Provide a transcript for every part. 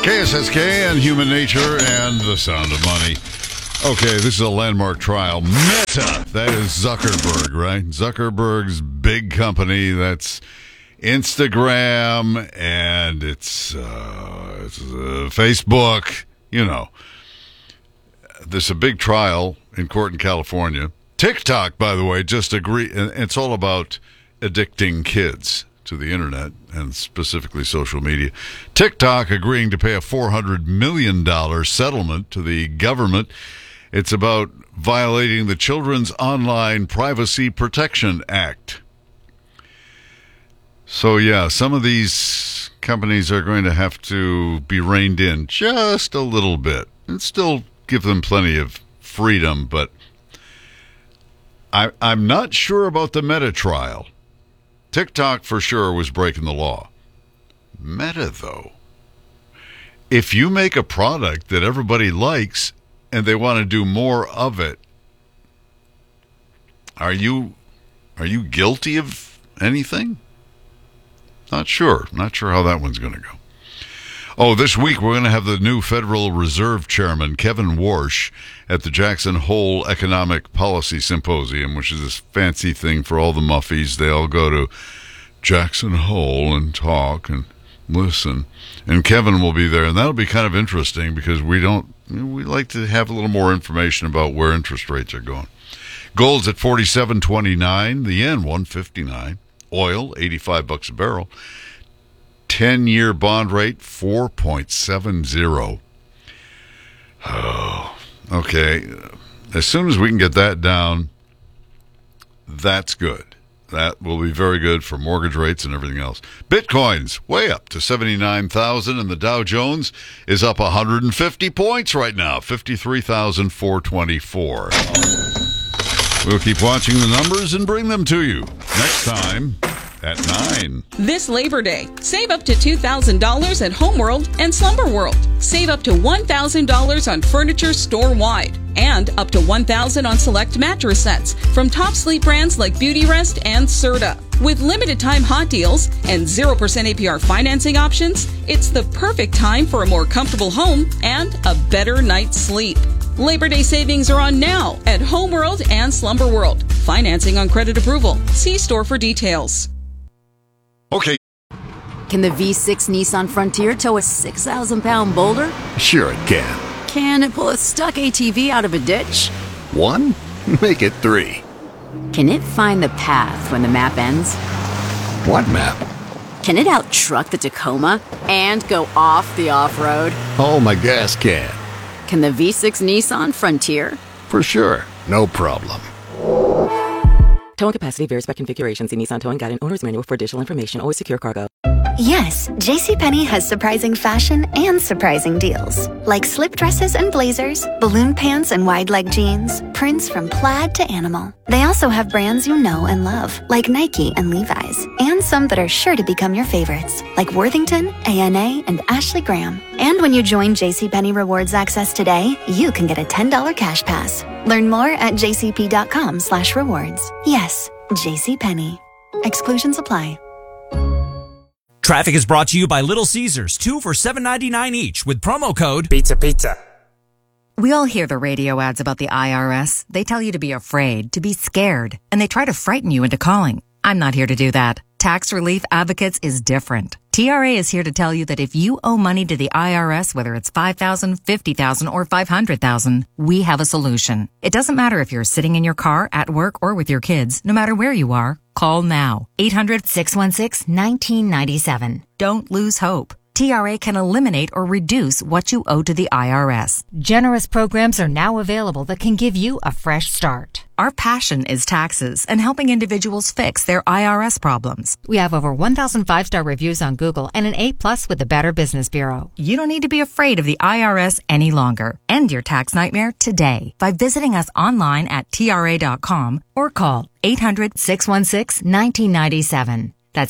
KSSK and Human Nature and the Sound of Money. Okay, this is a landmark trial. Meta, that is Zuckerberg, right? Zuckerberg's big company. That's Instagram and it's Facebook. You know, there's a big trial in court in California. TikTok, by the way, just agreed. It's all about addicting kids to the internet and specifically social media. TikTok agreeing to pay a $400 million settlement to the government. It's about violating the Children's Online Privacy Protection Act. So, yeah, some of these companies are going to have to be reined in just a little bit and still give them plenty of freedom. But I'm not sure about the Meta trial. TikTok for sure was breaking the law. Meta, though, if you make a product that everybody likes and they want to do more of it, are you guilty of anything? Not sure how that one's going to go. Oh, this week we're going to have the new Federal Reserve Chairman, Kevin Warsh, at the Jackson Hole Economic Policy Symposium, which is this fancy thing for all the muffies. They all go to Jackson Hole and talk and listen. And Kevin will be there, and that'll be kind of interesting because we like to have a little more information about where interest rates are going. Gold's at $47.29, the yen $159, oil $85 a barrel. 10-year bond rate, 4.70. Oh, okay. As soon as we can get that down, that's good. That will be very good for mortgage rates and everything else. Bitcoin's way up to 79,000, and the Dow Jones is up 150 points right now, 53,424. We'll keep watching the numbers and bring them to you next time at 9. This Labor Day, save up to $2,000 at Homeworld and Slumber World. Save up to $1,000 on furniture store-wide and up to $1,000 on select mattress sets from top sleep brands like Beautyrest and Serta. With limited-time hot deals and 0% APR financing options, it's the perfect time for a more comfortable home and a better night's sleep. Labor Day savings are on now at Homeworld and Slumber World. Financing on credit approval. See store for details. Okay. Can the V6 Nissan Frontier tow a 6,000-pound boulder? Sure it can. Can it pull a stuck ATV out of a ditch? 1? Make it 3. Can it find the path when the map ends? What map? Can it out-truck the Tacoma and go off the off-road? Oh, my gas can. Can the V6 Nissan Frontier? For sure. No problem. Towing capacity varies by configuration. See Nissan Towing Guide and Owner's Manual for additional information. Always secure cargo. Yes, JCPenney has surprising fashion and surprising deals. Like slip dresses and blazers, balloon pants and wide leg jeans, prints from plaid to animal. They also have brands you know and love, like Nike and Levi's, and some that are sure to become your favorites, like Worthington, A&A, and Ashley Graham. And when you join JCPenney Rewards Access today, you can get a $10 cash pass. Learn more at jcp.com/rewards. Yes, JCPenney. Exclusions apply. Traffic is brought to you by Little Caesars, 2 for $7.99 each with promo code PIZZA. We all hear the radio ads about the IRS. They tell you to be afraid, to be scared, and they try to frighten you into calling. I'm not here to do that. Tax Relief Advocates is different. TRA is here to tell you that if you owe money to the IRS, whether it's $5,000, $50,000, or $500,000, we have a solution. It doesn't matter if you're sitting in your car, at work, or with your kids. No matter where you are, call now. 800-616-1997. Don't lose hope. TRA can eliminate or reduce what you owe to the IRS. Generous programs are now available that can give you a fresh start. Our passion is taxes and helping individuals fix their IRS problems. We have over 1,000 5-star reviews on Google and an A+ with the Better Business Bureau. You don't need to be afraid of the IRS any longer. End your tax nightmare today by visiting us online at TRA.com or call 800-616-1997. That's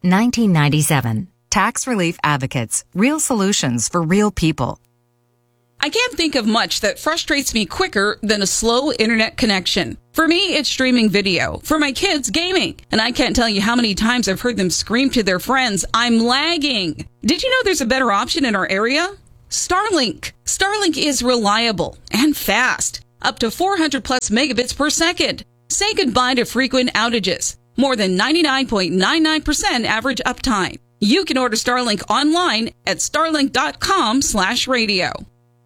800-616-1997. Tax Relief Advocates. Real solutions for real people. I can't think of much that frustrates me quicker than a slow internet connection. For me, it's streaming video. For my kids, gaming. And I can't tell you how many times I've heard them scream to their friends, "I'm lagging." Did you know there's a better option in our area? Starlink. Starlink is reliable and fast. Up to 400 plus megabits per second. Say goodbye to frequent outages. More than 99.99% average uptime. You can order Starlink online at starlink.com/radio.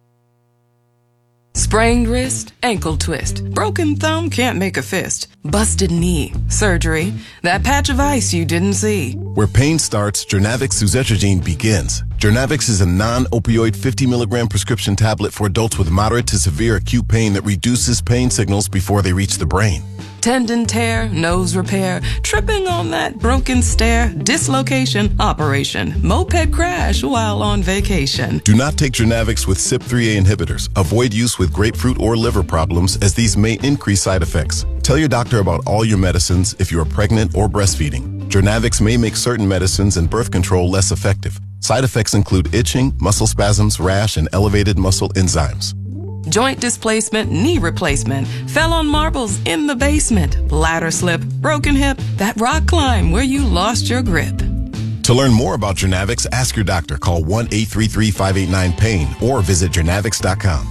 Sprained wrist, ankle twist, broken thumb, can't make a fist, busted knee, surgery, that patch of ice you didn't see. Where pain starts, Jernavix suzetrigine begins. Jernavix is a non-opioid 50 milligram prescription tablet for adults with moderate to severe acute pain that reduces pain signals before they reach the brain. Tendon tear, nose repair, tripping on that broken stair, dislocation, operation, moped crash while on vacation. Do not take Jernavix with CYP3A inhibitors. Avoid use with grapefruit or liver problems as these may increase side effects. Tell your doctor about all your medicines if you are pregnant or breastfeeding. Jernavix may make certain medicines and birth control less effective. Side effects include itching, muscle spasms, rash, and elevated muscle enzymes. Joint displacement, knee replacement, fell on marbles in the basement, ladder slip, broken hip, that rock climb where you lost your grip. To learn more about Jernavix, ask your doctor. Call 1-833-589-PAIN or visit jernavix.com.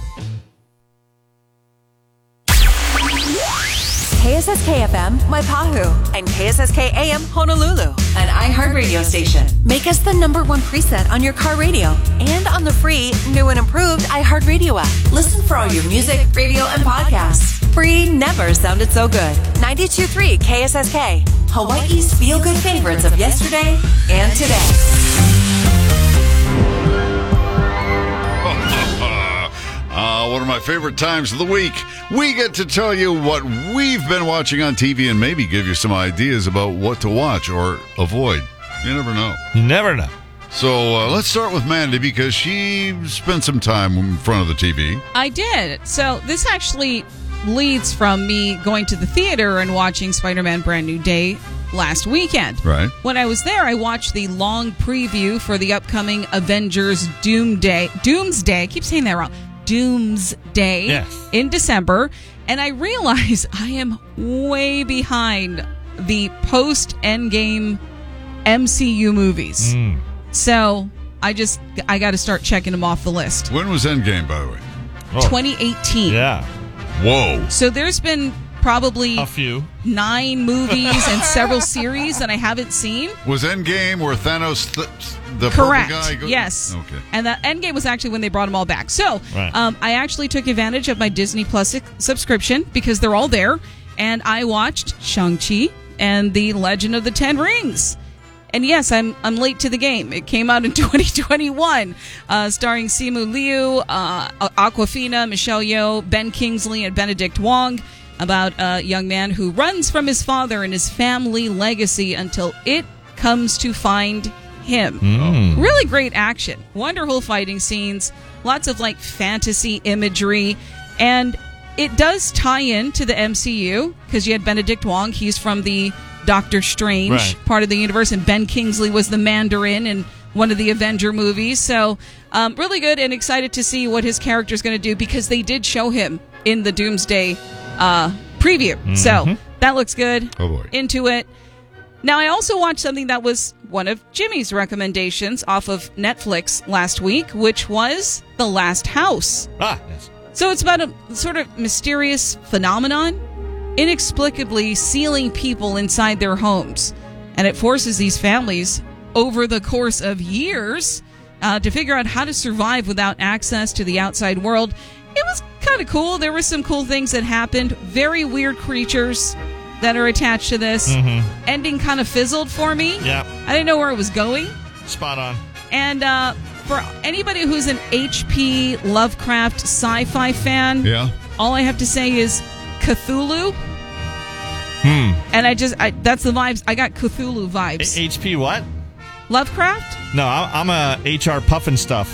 KSSK-FM, Waipahu, and KSSK-AM, Honolulu, an iHeartRadio station. Make us the #1 preset on your car radio and on the free, new and improved iHeartRadio app. Listen for all your music, radio, and podcasts. Free never sounded so good. 92.3 KSSK, Hawaii's feel-good favorites of yesterday and today. One of my favorite times of the week. We get to tell you what we've been watching on TV and maybe give you some ideas about what to watch or avoid. You never know. You never know. So let's start with Mandy because she spent some time in front of the TV. I did. So this actually leads from me going to the theater and watching Spider-Man Brand New Day last weekend. Right. When I was there, I watched the long preview for the upcoming Avengers Doomsday. I keep saying that wrong. Doomsday, yes, in December, and I realize I am way behind the post-Endgame MCU movies. So I got to start checking them off the list. When was Endgame, by the way? 2018. Yeah. Whoa. So there's been probably a few 9 movies and several series that I haven't seen. Was Endgame where Thanos the correct purple guy yes, okay, and the Endgame was actually when they brought them all back. So right. I actually took advantage of my Disney Plus subscription because they're all there, and I watched Shang-Chi and the Legend of the Ten Rings. And yes, I'm late to the game. It came out in 2021, starring Simu Liu, Awkwafina, Michelle Yeoh, Ben Kingsley, and Benedict Wong, about a young man who runs from his father and his family legacy until it comes to find him. Really great action, wonderful fighting scenes, lots of fantasy imagery, and it does tie in to the MCU because you had Benedict Wong. He's from the Doctor Strange part of the universe, and Ben Kingsley was the Mandarin in one of the Avenger movies. So really good, and excited to see what his character is going to do because they did show him in the Doomsday preview. So that looks good. Oh boy. Into it. Now, I also watched something that was one of Jimmy's recommendations off of Netflix last week, which was The Last House. Yes. So it's about a sort of mysterious phenomenon, inexplicably sealing people inside their homes. And it forces these families over the course of years to figure out how to survive without access to the outside world. It was kind of cool. There were some cool things that happened. Very weird creatures that are attached to this. Ending kind of fizzled for me. Yeah. I didn't know where it was going. Spot on. And for anybody who's an H.P. Lovecraft sci-fi fan, all I have to say is Cthulhu. And that's the vibes. I got Cthulhu vibes. H.P. what? Lovecraft? No, I'm a H.R. Puffin stuff.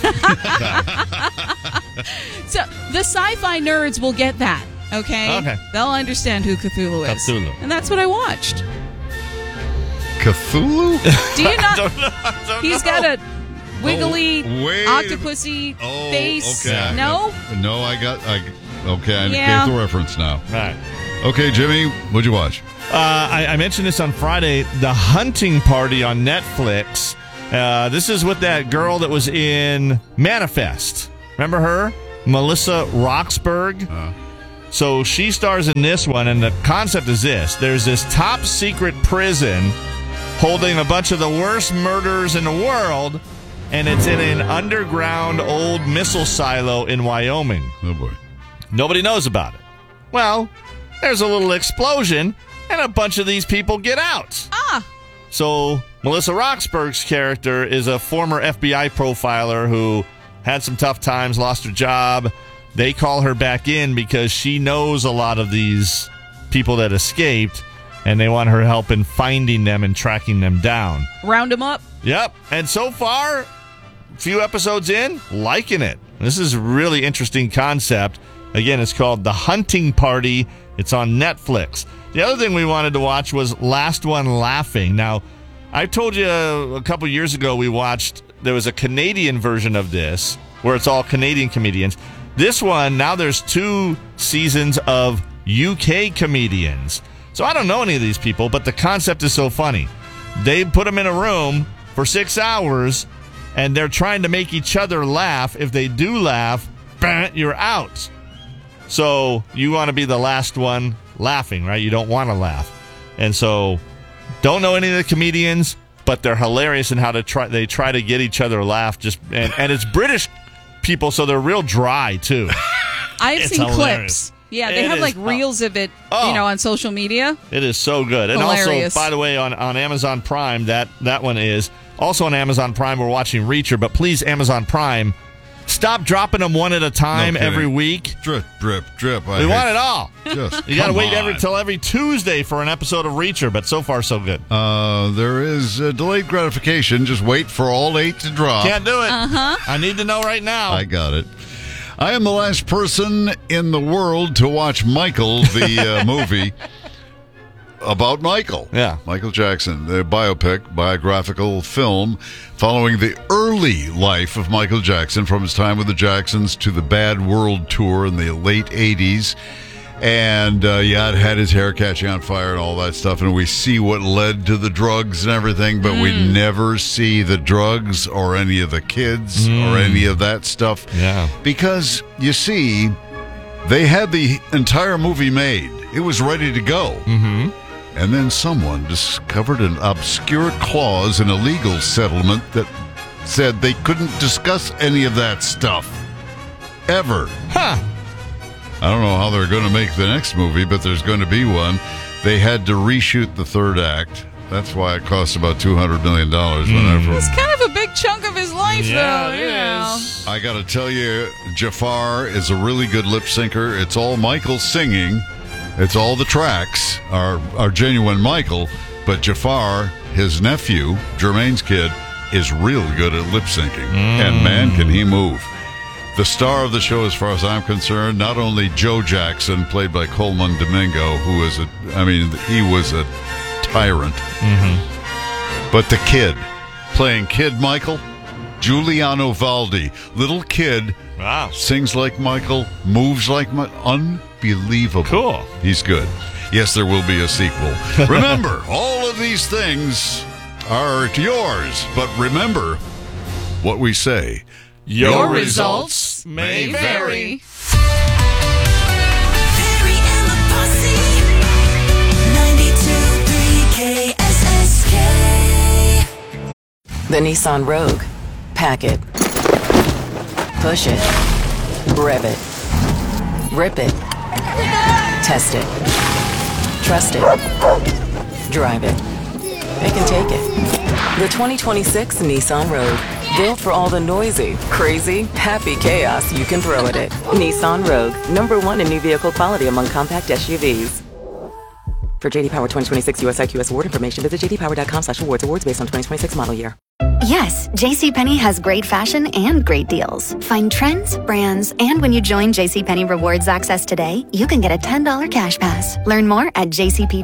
So the sci-fi nerds will get that, okay? They'll understand who Cthulhu is. Cthulhu. And that's what I watched. Cthulhu? Do you not? I don't know. He's got a wiggly, wait. octopusy face. Okay. No? No, I gave the reference now. All right. Okay, Jimmy, what'd you watch? I mentioned this on Friday, The Hunting Party on Netflix. This is with that girl that was in Manifest. Remember her? Melissa Roxburgh. So she stars in this one, and the concept is this. There's this top secret prison holding a bunch of the worst murders in the world, and it's in an underground old missile silo in Wyoming. Oh, boy. Nobody knows about it. Well, there's a little explosion, and a bunch of these people get out. So Melissa Roxburgh's character is a former FBI profiler who had some tough times, lost her job. They call her back in because she knows a lot of these people that escaped, and they want her help in finding them and tracking them down. Round them up? Yep. And so far, a few episodes in, liking it. This is a really interesting concept. Again, it's called The Hunting Party. It's on Netflix. The other thing we wanted to watch was Last One Laughing. Now, I told you a couple years ago there was a Canadian version of this where it's all Canadian comedians. This one, now there's 2 seasons of UK comedians. So I don't know any of these people, but the concept is so funny. They put them in a room for 6 hours, and they're trying to make each other laugh. If they do laugh, you're out. So you want to be the last one laughing, right? You don't want to laugh. And so don't know any of the comedians, but they're hilarious in how they try to get each other laugh. And it's British people, so they're real dry too. I've seen hilarious. clips. Yeah, they have reels of it, on social media. It is so good. And hilarious. Also, by the way, on Amazon Prime, that one is also on Amazon Prime. We're watching Reacher, but please, Amazon Prime, stop dropping them one at a time every week. Drip, drip, drip. We want it all. Just you got to wait till every Tuesday for an episode of Reacher, but so far so good. There is delayed gratification. Just wait for all 8 to drop. Can't do it. I need to know right now. I got it. I am the last person in the world to watch Michael, the movie about Michael. Yeah. Michael Jackson, the biographical film following the early life of Michael Jackson from his time with the Jacksons to the Bad World Tour in the late 80s. And, it had his hair catching on fire and all that stuff. And we see what led to the drugs and everything, but we never see the drugs or any of the kids or any of that stuff. Yeah. Because, you see, they had the entire movie made. It was ready to go. Mm-hmm. And then someone discovered an obscure clause in a legal settlement that said they couldn't discuss any of that stuff. Ever. Huh. I don't know how they're going to make the next movie, but there's going to be one. They had to reshoot the third act. That's why it cost about $200 million. It's kind of a big chunk of his life, though. It is. I got to tell you, Jafar is a really good lip syncer. It's all Michael singing. It's all the tracks are genuine Michael, but Jafar, his nephew, Jermaine's kid, is real good at lip syncing. And man, can he move. The star of the show, as far as I'm concerned, not only Joe Jackson, played by Coleman Domingo, who is he was a tyrant, but the kid, playing Kid Michael, Giuliano Valdi, little kid, sings like Michael, moves like unbelievable. Cool. He's good. Yes, there will be a sequel. Remember, all of these things are yours, but remember what we say. Your results may vary. The Nissan Rogue. Pack it. Push it. Rev it. Rip it. Test it. Trust it. Drive it. It can take it. The 2026 Nissan Rogue. Built for all the noisy, crazy, happy chaos you can throw at it. Nissan Rogue. #1 in new vehicle quality among compact SUVs. For JD Power 2026 US IQS award information, visit jdpower.com/awards. Awards based on 2026 model year. Yes, JCPenney has great fashion and great deals. Find trends, brands, and when you join JCPenney Rewards Access today, you can get a $10 cash pass. Learn more at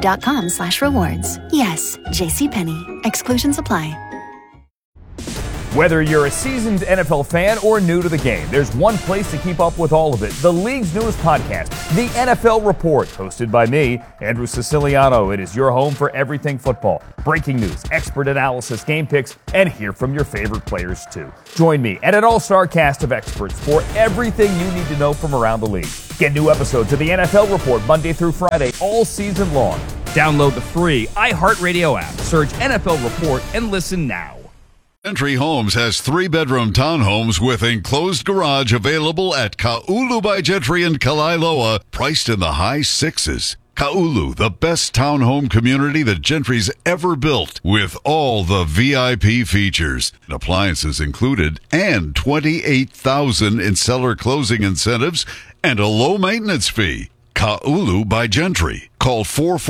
jcp.com/rewards. Yes, JCPenney. Exclusions apply. Whether you're a seasoned NFL fan or new to the game, there's one place to keep up with all of it. The league's newest podcast, The NFL Report, hosted by me, Andrew Siciliano. It is your home for everything football. Breaking news, expert analysis, game picks, and hear from your favorite players too. Join me and an all-star cast of experts for everything you need to know from around the league. Get new episodes of The NFL Report Monday through Friday all season long. Download the free iHeartRadio app. Search NFL Report and listen now. Gentry Homes has 3-bedroom townhomes with enclosed garage available at Ka'ulu by Gentry in Kalailoa, priced in the high sixes. Ka'ulu, the best townhome community that Gentry's ever built, with all the VIP features, and appliances included, and $28,000 in seller closing incentives and a low maintenance fee. Ka'ulu by Gentry. Call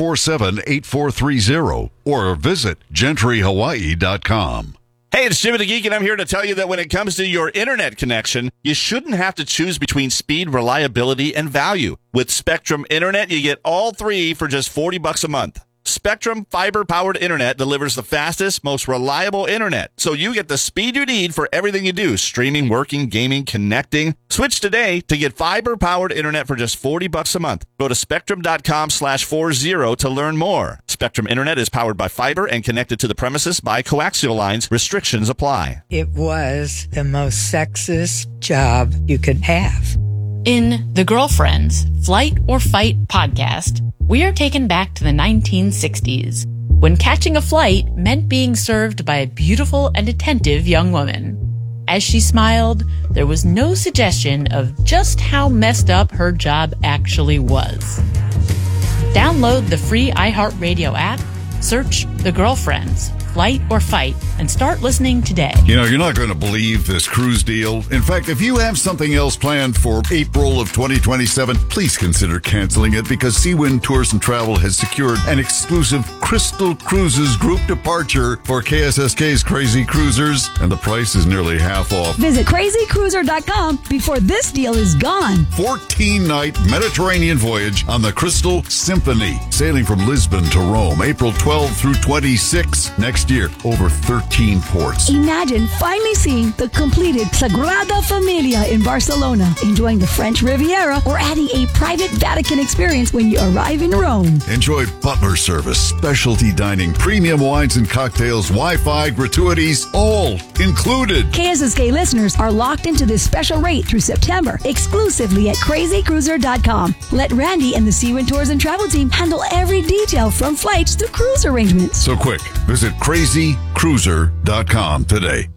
447-8430 or visit gentryhawaii.com. Hey, it's Jimmy the Geek, and I'm here to tell you that when it comes to your internet connection, you shouldn't have to choose between speed, reliability, and value. With Spectrum Internet, you get all three for just $40 a month. Spectrum fiber-powered internet delivers the fastest, most reliable internet, so you get the speed you need for everything you do, streaming, working, gaming, connecting. Switch today to get fiber-powered internet for just $40 a month. Go to spectrum.com/40 to learn more. Spectrum Internet is powered by fiber and connected to the premises by coaxial lines. Restrictions apply. It was the most sexist job you could have. In The Girlfriends, Flight or Fight podcast, we are taken back to the 1960s, when catching a flight meant being served by a beautiful and attentive young woman. As she smiled, there was no suggestion of just how messed up her job actually was. Download the free iHeartRadio app, search The Girlfriends, Flight or Fight, and start listening today. You know, you're not going to believe this cruise deal. In fact, if you have something else planned for April of 2027, please consider canceling it, because Seawind Tours and Travel has secured an exclusive Crystal Cruises group departure for KSSK's Crazy Cruisers, and the price is nearly half off. Visit crazycruiser.com before this deal is gone. 14-night Mediterranean voyage on the Crystal Symphony, sailing from Lisbon to Rome, April 12 through 26 next year, over 13 ports. Imagine finally seeing the completed Sagrada Familia in Barcelona, enjoying the French Riviera, or adding a private Vatican experience when you arrive in Rome. Enjoy butler service, specialty dining, premium wines and cocktails, Wi-Fi, gratuities, all included. KSSK listeners are locked into this special rate through September, exclusively at crazycruiser.com. Let Randy and the Seawind Tours and Travel team handle every detail, from flights to cruise arrangements. So quick, visit crazycruiser.com today.